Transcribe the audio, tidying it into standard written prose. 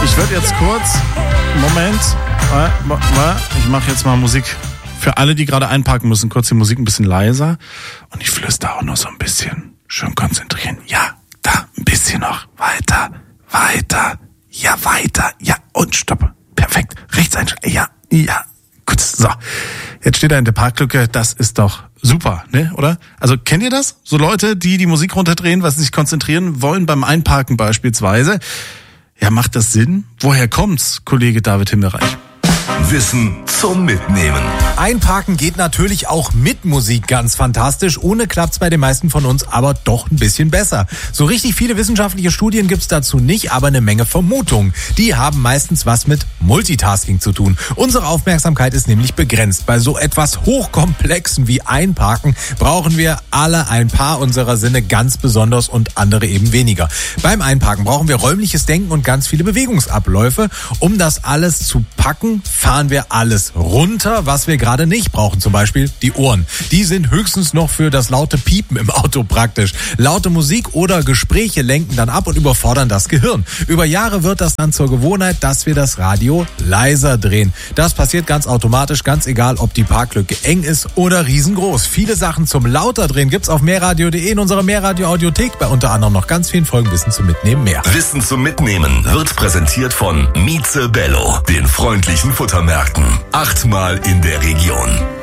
Ich würde jetzt kurz, Moment, ich mache jetzt mal Musik für alle, die gerade einparken müssen, kurz die Musik ein bisschen leiser und ich flüster auch nur so ein bisschen. Schön konzentrieren. Ja, da, ein bisschen noch. Weiter, ja, weiter, ja und stopp. Perfekt, rechts einschalten, ja, gut, so. Jetzt steht er in der Parklücke, das ist doch super, ne, oder? Also kennt ihr das? So Leute, die Musik runterdrehen, weil sie sich konzentrieren wollen beim Einparken beispielsweise. Ja, macht das Sinn? Woher kommt's, Kollege David Himmelreich? Wissen zum Mitnehmen. Einparken geht natürlich auch mit Musik ganz fantastisch. Ohne klappt's bei den meisten von uns aber doch ein bisschen besser. So richtig viele wissenschaftliche Studien gibt's dazu nicht, aber eine Menge Vermutungen. Die haben meistens was mit Multitasking zu tun. Unsere Aufmerksamkeit ist nämlich begrenzt. Bei so etwas Hochkomplexen wie Einparken brauchen wir alle ein paar unserer Sinne ganz besonders und andere eben weniger. Beim Einparken brauchen wir räumliches Denken und ganz viele Bewegungsabläufe. Um das alles zu packen, fahren wir alles runter, was wir gerade nicht brauchen. Zum Beispiel die Ohren. Die sind höchstens noch für das laute Piepen im Auto praktisch. Laute Musik oder Gespräche lenken dann ab und überfordern das Gehirn. Über Jahre wird das dann zur Gewohnheit, dass wir das Radio leiser drehen. Das passiert ganz automatisch, ganz egal, ob die Parklücke eng ist oder riesengroß. Viele Sachen zum lauter drehen gibt's auf mehrradio.de in unserer Mehrradio-Audiothek. Bei unter anderem noch ganz vielen Folgen Wissen zum Mitnehmen mehr. Wissen zum Mitnehmen wird präsentiert von Mieze Bello, den freundlichen Futtermärkten. 8-mal in der Region.